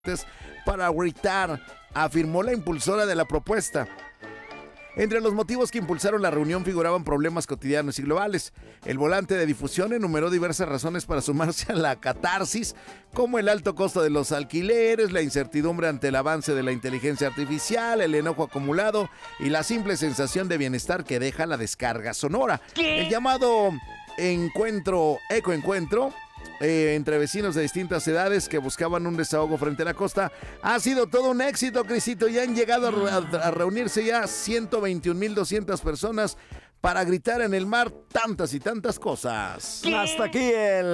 para gritar, afirmó la impulsora de la propuesta. Entre los motivos que impulsaron la reunión figuraban problemas cotidianos y globales. El volante de difusión enumeró diversas razones para sumarse a la catarsis, como el alto costo de los alquileres, la incertidumbre ante el avance de la inteligencia artificial, el enojo acumulado y la simple sensación de bienestar que deja la descarga sonora. El llamado ecoencuentro entre vecinos de distintas edades que buscaban un desahogo frente a la costa ha sido todo un éxito, Crisito, y han llegado a reunirse ya 121,200 personas para gritar en el mar tantas y tantas cosas. Hasta aquí el...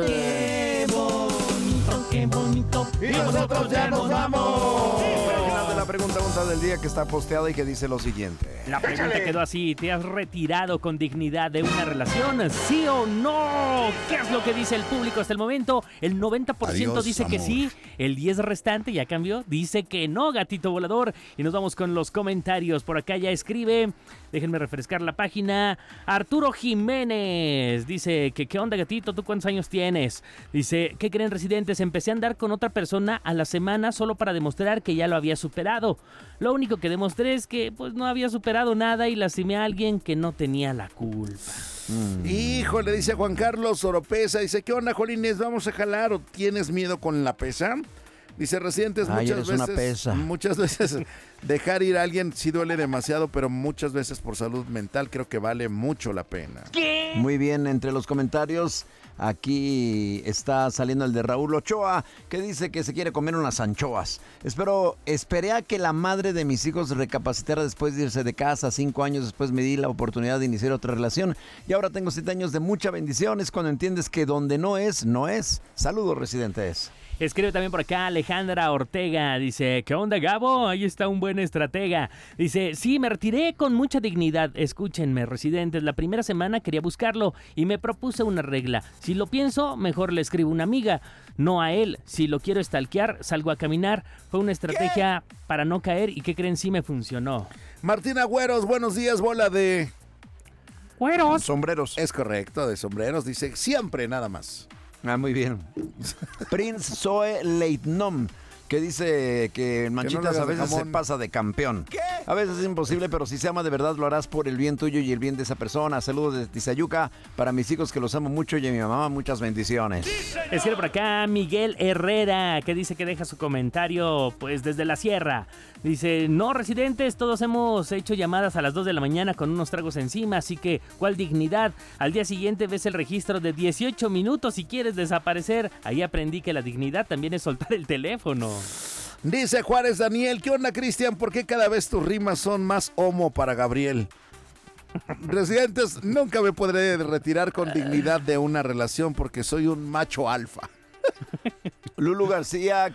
Qué bonito. Y nosotros ya nos vamos. Al final de la pregunta del día que está posteada y que dice lo siguiente. La pregunta quedó así: ¿te has retirado con dignidad de una relación? ¿Sí o no? ¿Qué es lo que dice el público hasta el momento? El 90% Adiós, dice que amor. sí, el 10% restante ya cambió, dice que no, gatito volador. Y nos vamos con los comentarios. Por acá ya escribe, déjenme refrescar la página, Arturo Jiménez. Dice que ¿qué onda, gatito? ¿Tú cuántos años tienes? Dice, ¿qué creen, residentes? Empecé a andar con otra persona a la semana solo para demostrar que ya lo había superado. Lo único que demostré es que pues no había superado nada y lastimé a alguien que no tenía la culpa. Híjole, dice Juan Carlos Oropesa, dice, ¿qué onda, Jolines? ¿Vamos a jalar o tienes miedo con la pesa? Dice, residentes, muchas veces dejar ir a alguien sí duele demasiado, pero muchas veces por salud mental creo que vale mucho la pena. ¿Qué? Muy bien, entre los comentarios aquí está saliendo el de Raúl Ochoa, que dice que se quiere comer unas anchoas. Esperé a que la madre de mis hijos recapacitara después de irse de casa. 5 años después me di la oportunidad de iniciar otra relación y ahora tengo 7 años de mucha bendición. Es cuando entiendes que donde no es, no es. Saludos, residentes. Escribe también por acá Alejandra Ortega, dice, ¿qué onda, Gabo? Ahí está un buen estratega. Dice, sí, me retiré con mucha dignidad. Escúchenme, residentes, la primera semana quería buscarlo y me propuse una regla. Si lo pienso, mejor le escribo a una amiga, no a él. Si lo quiero stalkear, salgo a caminar. Fue una estrategia para no caer y ¿qué creen? Sí me funcionó. Martina Güeros, buenos días, bola de... ¡Güeros! Sombreros. Es correcto, de sombreros, dice, siempre nada más. Ah, muy bien. Prince Zoe Leitnom, que dice que Manchitas le a hagas de veces se jamón. pasa de campeón. ¿Qué? A veces es imposible, pero si se ama de verdad lo harás por el bien tuyo y el bien de esa persona. Saludos desde Tizayuca para mis hijos que los amo mucho y a mi mamá muchas bendiciones. Escribe por acá Miguel Herrera, que dice que deja su comentario pues desde la sierra. Dice, no, residentes, todos hemos hecho llamadas a las 2 de la mañana con unos tragos encima, así que ¿cuál dignidad? Al día siguiente ves el registro de 18 minutos y quieres desaparecer. Ahí aprendí que la dignidad también es soltar el teléfono. Dice Juárez Daniel, ¿qué onda, Cristian? ¿Por qué cada vez tus rimas son más homo para Gabriel? Residentes, nunca me podré retirar con dignidad de una relación porque soy un macho alfa. Lulu García,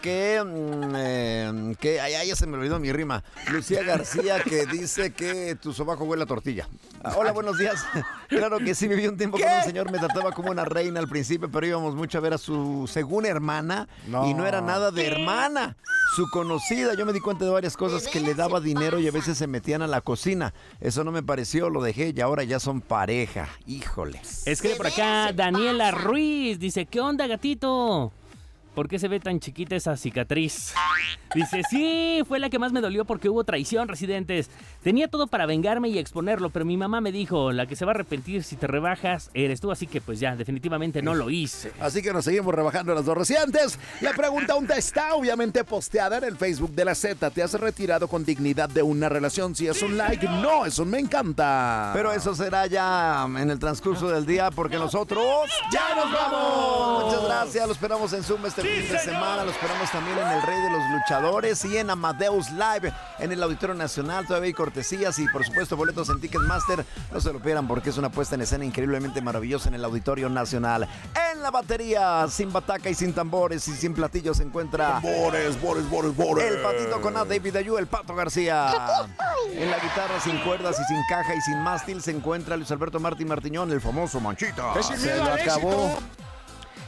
ya se me olvidó mi rima. Lucía García, que dice que tu sobaco huele a tortilla. Hola, buenos días. Claro que sí, viví un tiempo con un señor, me trataba como una reina al principio, pero íbamos mucho a ver a su según hermana y no era nada de hermana. Su conocida, yo me di cuenta de varias cosas, que le daba dinero y a veces se metían a la cocina. Eso no me pareció, lo dejé y ahora ya son pareja. Híjole. Escribe por acá Daniela Ruiz, dice, ¿qué onda, gatito? ¿Por qué se ve tan chiquita esa cicatriz? Dice, sí, fue la que más me dolió porque hubo traición, residentes. Tenía todo para vengarme y exponerlo, pero mi mamá me dijo, la que se va a arrepentir si te rebajas eres tú, así que pues ya, definitivamente no lo hice. Así que nos seguimos rebajando las dos residentes. La pregunta aún está obviamente posteada en el Facebook de la Z. ¿Te has retirado con dignidad de una relación? Si es un like, no, es un me encanta. Pero eso será ya en el transcurso del día porque nosotros ¡ya nos vamos! Muchas gracias, lo esperamos en Zoom este fin de semana, lo esperamos también en el Rey de los Luchadores y en Amadeus Live, en el Auditorio Nacional. Todavía hay cortesías y por supuesto boletos en Ticketmaster. No se lo pierdan porque es una puesta en escena increíblemente maravillosa en el Auditorio Nacional. En la batería, sin bataca y sin tambores y sin platillos se encuentra Bores. el Patito con A, David Ayú, el Pato García. En la guitarra sin cuerdas y sin caja y sin mástil se encuentra Luis Alberto Martín Martiñón, el famoso Manchita. Se lo acabó.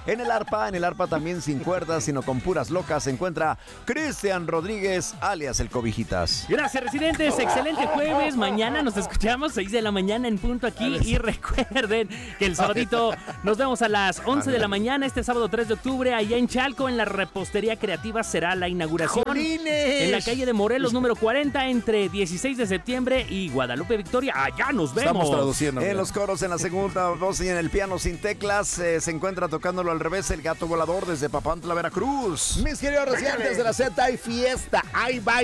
En el arpa también sin cuerdas, sino con puras locas, se encuentra Cristian Rodríguez, alias el Cobijitas. Gracias, residentes. Excelente jueves. Mañana nos escuchamos 6 de la mañana en punto aquí. Y recuerden que el sabadito nos vemos a las 11 de la mañana, este sábado 3 de octubre, allá en Chalco, en la Repostería Creativa será la inauguración. ¡Jolines! En la calle de Morelos, número 40, entre 16 de septiembre y Guadalupe Victoria. Allá nos vemos. Estamos traduciendo. En mira. los coros, en la segunda voz y en el piano sin teclas, se encuentra tocándolo al revés el Gato Volador desde Papantla, Veracruz. Mis queridos residentes de la Z, hay fiesta, hay baile.